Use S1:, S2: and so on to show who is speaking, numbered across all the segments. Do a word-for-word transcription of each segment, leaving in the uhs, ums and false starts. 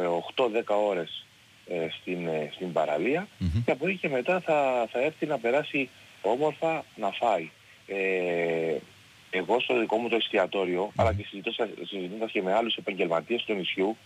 S1: οκτώ δέκα ώρες ε, στην, ε, στην παραλία
S2: Mm-hmm.
S1: και από εκεί και μετά θα, θα έρθει να περάσει όμορφα να φάει. Ε, εγώ στο δικό μου το εστιατόριο, mm-hmm. αλλά και συζητώντας και με άλλους επαγγελματίες του νησιού,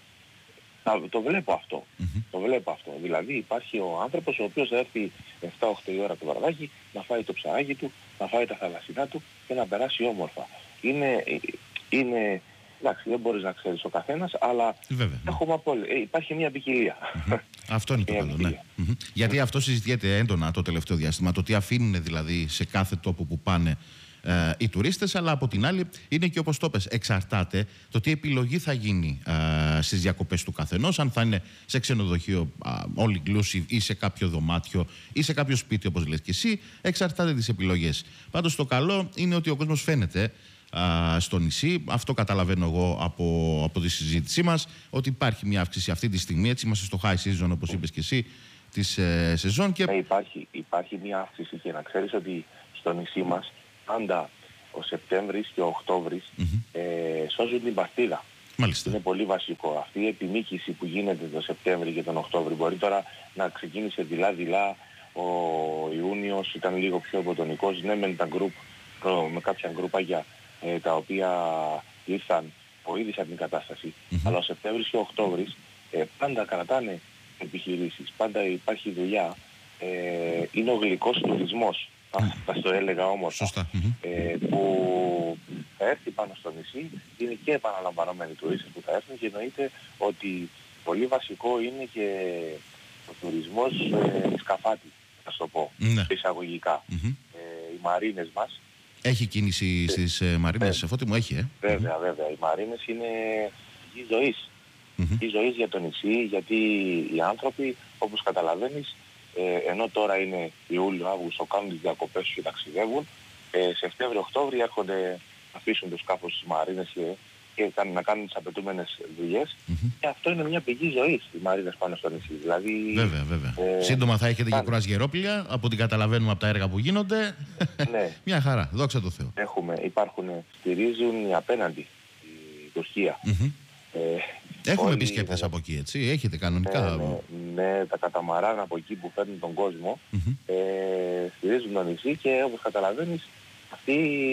S1: το βλέπω αυτό.
S2: Mm-hmm.
S1: Το βλέπω αυτό. Δηλαδή υπάρχει ο άνθρωπος ο οποίος θα έρθει επτά οκτώ η ώρα το βραδάκι να φάει το ψαράκι του, να φάει τα θαλασσινά του και να περάσει όμορφα. Είναι, είναι εντάξει, δεν μπορείς να ξέρεις ο καθένας, αλλά
S2: βέβαια,
S1: έχουμε απόλυτα. Ε, υπάρχει μια ποικιλία.
S2: Mm-hmm. Αυτό είναι το καλό, ναι. Mm-hmm. Γιατί αυτό συζητιέται έντονα το τελευταίο διάστημα, το τι αφήνουν δηλαδή σε κάθε τόπο που πάνε ε, οι τουρίστες, αλλά από την άλλη είναι και όπως το πες, εξαρτάται το τι επιλογή θα γίνει ε, στις διακοπές του καθενός, αν θα είναι σε ξενοδοχείο ε, all inclusive ή σε κάποιο δωμάτιο ή σε κάποιο σπίτι όπως λες και εσύ, εξαρτάται τις επιλογές. Πάντως το καλό είναι ότι ο κόσμος φαίνεται α, στο νησί, αυτό καταλαβαίνω εγώ από, από τη συζήτησή μας, ότι υπάρχει μια αύξηση αυτή τη στιγμή, έτσι είμαστε στο high season όπως είπες και εσύ, της ε, σεζόν και...
S1: Ε, υπάρχει, υπάρχει μια αύξηση και να ξέρεις ότι στο νησί μας πάντα ο Σεπτέμβρης και ο Οκτώβρης mm-hmm. ε, σώζουν την παστίδα.
S2: Μάλιστα.
S1: Είναι πολύ βασικό. Αυτή η επιμήκυση που γίνεται τον Σεπτέμβρη και τον Οκτώβρη, μπορεί τώρα να ξεκίνησε δειλά-δειλά, ο Ιούνιος ήταν λίγο πιο βοτονικός, ναι με τα γκρουπ, με κάποια γκρουπάκια ε, τα οποία ήρθαν, βοήθησαν την κατάσταση, mm-hmm. αλλά ο Σεπτέμβρης και ο Οκτώβρης ε, πάντα κρατάνε επιχειρήσεις, πάντα υπάρχει δουλειά, ε, είναι ο γλυκός τουρισμός, mm-hmm. θα το έλεγα όμορφα,
S2: mm-hmm.
S1: ε, που θα έρθει πάνω στο νησί, είναι και επαναλαμβανόμενοι τουρίστες που θα έρθουν και εννοείται ότι πολύ βασικό είναι και ο τουρισμός ε, σκαφάτι, θα σου το πω,
S2: ναι.
S1: εισαγωγικά.
S2: Mm-hmm.
S1: Ε, οι μαρίνες μας.
S2: Έχει κίνηση
S1: ε,
S2: στις ε, μαρίνες,
S1: ε,
S2: σε φώτη μου έχει, ε.
S1: Βέβαια,
S2: mm-hmm.
S1: βέβαια. Οι μαρίνες είναι γη ζωής.
S2: Mm-hmm.
S1: Γη ζωής για το νησί, γιατί οι άνθρωποι, όπως καταλαβαίνεις, ε, ενώ τώρα είναι Ιούλιο, Αύγουστο, κάνουν τις διακοπές τους και ταξιδεύουν, ε, Σεπτέμβριο-Οκτώβριο έρχονται, αφήσουν το σκάφος στις μαρίνες και, και να κάνουν τις απαιτούμενες δουλειές.
S2: Mm-hmm. Και
S1: αυτό είναι μια πηγή ζωής, οι μαρίνες πάνω στο νησί. Δηλαδή,
S2: βέβαια, βέβαια.
S1: Ε,
S2: Σύντομα θα έχετε
S1: κάνε.
S2: και κουρασγερόπλια, από ό,τι καταλαβαίνουμε από τα έργα που γίνονται.
S1: Ναι.
S2: Μια χαρά, δόξα τω Θεώ.
S1: Έχουμε, υπάρχουν, στηρίζουν οι απέναντι, η Τουρκία.
S2: Mm-hmm.
S1: Ε,
S2: Έχουμε
S1: όλοι,
S2: επισκέπτες
S1: ναι,
S2: από εκεί, έτσι, έχετε κανονικά.
S1: Ναι, ναι, ναι, τα καταμαράν από εκεί που φέρνουν τον κόσμο,
S2: Mm-hmm.
S1: ε, στηρίζουν το νησί και όπως καταλαβαίνεις, αυτοί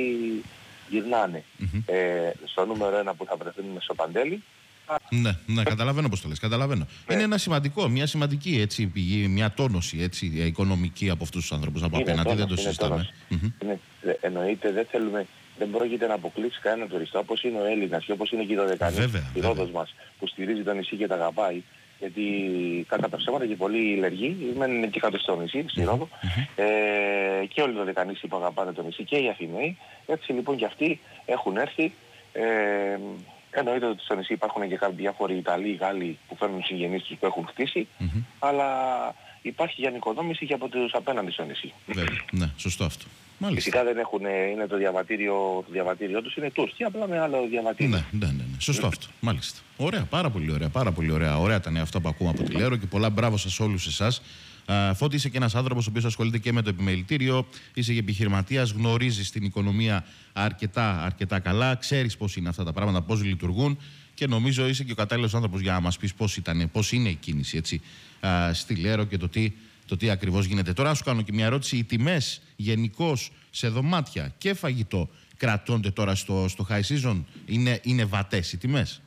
S1: γυρνάνε.
S2: Mm-hmm.
S1: Ε, στο νούμερο ένα που θα βρεθούν Μεσοπαντέλη.
S2: Ναι, ναι, καταλαβαίνω πώς το λες, καταλαβαίνω.
S1: Ναι.
S2: Είναι ένα σημαντικό, μια σημαντική έτσι, πηγή, μια τόνωση έτσι, οικονομική από αυτούς τους ανθρώπους από
S1: Είναι
S2: απέναντι,
S1: τόνος,
S2: δεν το
S1: είναι
S2: συζητάμε. Mm-hmm.
S1: Είναι, εννοείται, δεν θέλουμε, δεν πρόκειται να αποκλείσει κανένα τουριστά, όπως είναι ο Έλληνας και όπως είναι και η Δωδεκανής, η Ρόδος μας, που στηρίζει το νησί και τα αγαπάει. Γιατί κατά τα ψέματα και πολλοί λεργοί, μένουν και κάτω στο νησί, στη Ρόδο,
S2: mm-hmm.
S1: ε, και όλοι οι Δωδεκανείς που αγαπάνε το νησί και οι Αθηναίοι. Έτσι λοιπόν και αυτοί έχουν έρθει. Ε, εννοείται ότι στο νησί υπάρχουν και κάποιοι διάφοροι Ιταλοί, Γάλλοι που φέρνουν συγγενείς τους που έχουν χτίσει,
S2: mm-hmm.
S1: αλλά υπάρχει για νοικοδόμηση και από τους απέναντι στο νησί.
S2: Βέβαια, ναι, σωστό αυτό. Μάλιστα.
S1: Φυσικά δεν έχουν, είναι το διαβατήριο, το διαβατήριο τους είναι Τούρκοι, απλά με άλλο διαβατήριο.
S2: Ναι, ναι, ναι, ναι. Σωστό αυτό. Μάλιστα. Ωραία, πάρα πολύ ωραία, πάρα πολύ ωραία. Ωραία ήταν αυτά που ακούμε από τη Λέρο και πολλά μπράβο σας όλους εσάς. Φώτη, είσαι και ένας άνθρωπος ο οποίος ασχολείται και με το επιμελητήριο, είσαι και επιχειρηματίας, γνωρίζεις την οικονομία αρκετά, αρκετά καλά, ξέρεις πώς είναι αυτά τα πράγματα, πώς λειτουργούν και νομίζω είσαι και ο κατάλληλος άνθρωπος για να μας πεις πώς ήταν, πώς είναι η κίνηση έτσι, α, στη Λέρο και το τι, το τι ακριβώς γίνεται. Τώρα να σου κάνω και μια ερώτηση, οι τιμές γενικώς σε δωμάτια και φαγητό κρατώνται τώρα στο, στο high season, είναι, είναι βατές οι τιμές?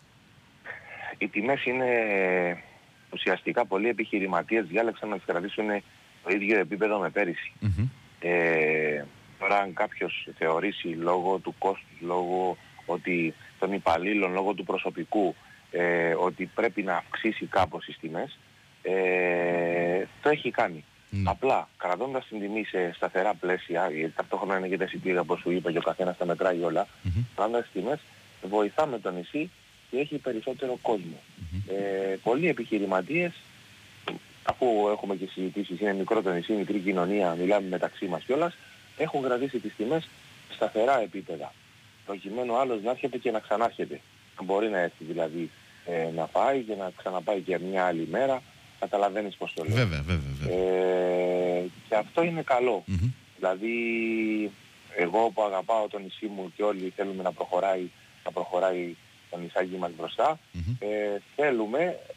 S1: Οι τιμές είναι... Ουσιαστικά πολλοί επιχειρηματίες διάλεξαν να τις κρατήσουν το ίδιο επίπεδο με πέρυσι. Mm-hmm. Ε, τώρα αν κάποιος θεωρήσει λόγω του κόστους, λόγω ότι των υπαλλήλων, λόγω του προσωπικού, ε, ότι πρέπει να αυξήσει κάπως τις τιμές, ε, το έχει κάνει. Mm. Απλά κρατώντας την τιμή σε σταθερά πλαίσια, γιατί ταυτόχρονα είναι και τα εισιτήρια όπως σου είπα και ο καθένας τα μετράει όλα, mm-hmm. κρατώντας τις τιμές βοηθάμε το νησί και έχει περισσότερο κόσμο. Mm-hmm. Ε, πολλοί επιχειρηματίες, αφού έχουμε και συζητήσεις, είναι μικρό το νησί, μικρή κοινωνία, μιλάμε μεταξύ μας κιόλας, έχουν κρατήσει τις τιμές σταθερά επίπεδα. Προκειμένου άλλος να έρχεται και να ξανάρχεται. Μπορεί να έρθει δηλαδή ε, να πάει και να ξαναπάει και μια άλλη μέρα. Καταλαβαίνεις πώς το λέω.
S2: Βέβαια, βέβαια, βέβαια.
S1: Ε, και αυτό είναι καλό.
S2: Mm-hmm.
S1: Δηλαδή, εγώ που αγαπάω το νησί μου και όλοι θέλουμε να προχωράει, να προχωράει το νησάκι μας μπροστά, mm-hmm. ε, θέλουμε